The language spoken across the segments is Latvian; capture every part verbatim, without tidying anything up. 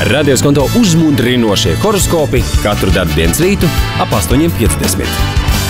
Radios konto uzmundrinošie horoskopi katru darbdienas rītu ap astoņi piecdesmit.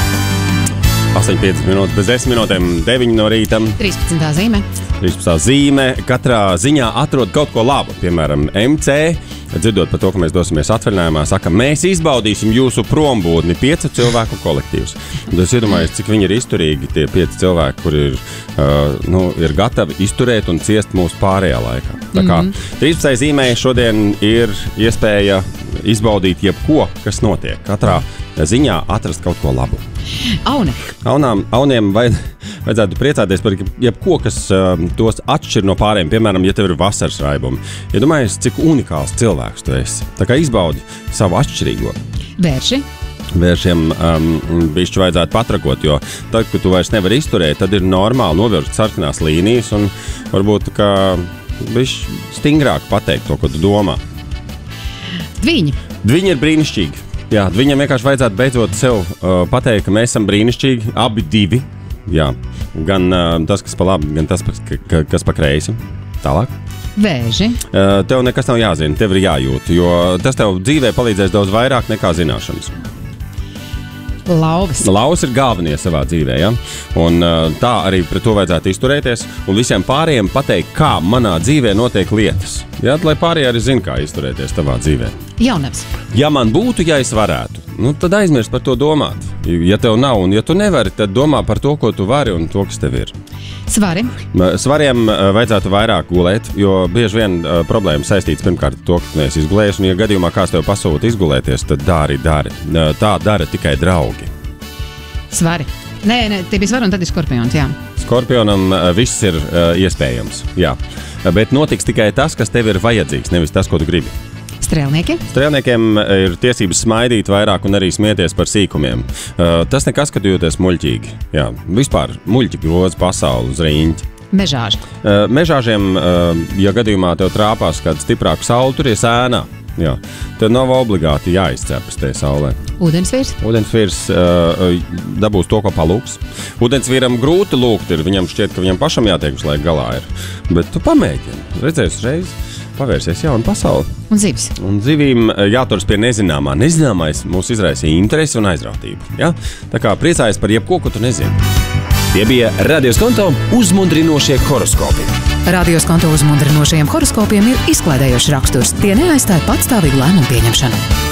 astoņi piecdesmit minūtes bez desmit minūtēm, deviņi no rīta. trīspadsmitā zīme. trīspadsmitā zīme. Katrā ziņā atrod kaut ko labu. Piemēram, M C, dzirdot par to, ka mēs dosimies atvaļinājumā, saka, mēs izbaudīsim jūsu prombūtni, piecu cilvēku kolektīvs. Un es iedomājos, cik viņi ir izturīgi, tie pieci cilvēki, kuri ir, uh, nu, ir gatavi izturēt un ciest mūsu pārējā laikā. Tā kā mm -hmm. trīspadsmitajā zīmē šodien ir iespēja izbaudīt jebko, kas notiek. Katrā ziņā atrast kaut ko labu. Aune. Aunām, auniem vajad, vajadzētu priecāties par jebko, kas uh, tos atšķir no pārējiem. Piemēram, ja tev ir vasaras raibumi. Iedomājies, cik unikāls cilvēks tu esi. Tā kā izbaudi savu atšķirīgo. Vērši. Vēršiem um, bišķi vajadzētu patrakot, jo tad, kad tu vairs nevari izturēt, tad ir normāli novilkt sarkanās līnijas un varbūt, ka bišķi stingrāk pateikt to, ko tu domā. Dviņi. Dviņi ir brīnišķīgi. Jā, viņam vienkārši vajadzētu beidzot sev uh, pateikt, ka mēs esam brīnišķīgi, abi divi. Jā, gan uh, tas, kas pa labi, gan tas, ka, kas pa kreisi. Tālāk. Vēži. Uh, tev nekas nav jāzina, tev ir jājūt, jo tas tev dzīvē palīdzēs daudz vairāk nekā zināšanas. Lauvas. Lauvas ir galvenie savā dzīvē, ja? Un uh, tā arī pret to vajadzētu izturēties un visiem pārējiem pateikt, kā manā dzīvē notiek lietas. Ja? Lai pārējie arī zina, kā izturēties tavā dzīvē. Jaunavs. Ja man būtu, ja es varētu, nu, tad aizmirst par to domāt. Ja tev nav un ja tu nevari, tad domā par to, ko tu vari un to, kas tev ir. Svari. Svariem vajadzētu vairāk gulēt, jo bieži vien uh, problēmas saistīts pirmkārt ar to, ka tu neesi izgulējies, un ja gadījumā kāds tev pasūta izgulēties, tad dari, dari. Tā dara tikai draugi. Svari. Nē, nē, tie bija svari un tad ir skorpions, jā. Skorpionam uh, viss ir uh, iespējams, jā. Bet notiks tikai tas, kas tev ir vajadzīgs, nevis tas, ko tu gribi. Strēlnieki. Strēlniekiem ir tiesības smaidīt vairāk un arī smieties par sīkumiem. Uh, tas nekas, ka tu jūties muļķīgi. Jā, vispār muļķi groz pasauli uz rīņķi. Mežāži. Uh, mežāžiem, uh, ja gadījumā tev trāpās kāda stiprāka saule, tur ir ēnā. Jā, tev nav obligāti jāizcepas tajā saulē. Ūdensvīrs. Ūdensvīrs uh, dabūs to, ko palūks. Ūdensvīram grūti lūgt ir, viņam šķiet, ka viņam pašam jātiek uz laiku galā ir. Bet tu pamēģini, redzēsi uzreiz. Pavērsies jauna pasaule. Un zivs. Un zivīm jāturas pie nezināmā. Nezināmais mūs izraisīja interesi un aizrautību. Ja? Tā kā priecājas par jebko, ko tu nezini. Tie bija Radios konto uzmundrinošie horoskopi. Radios konto uzmundrinošajiem horoskopiem ir izklaidējošs raksturs. Tie neaizstāja patstāvīgu lēmumu pieņemšanu.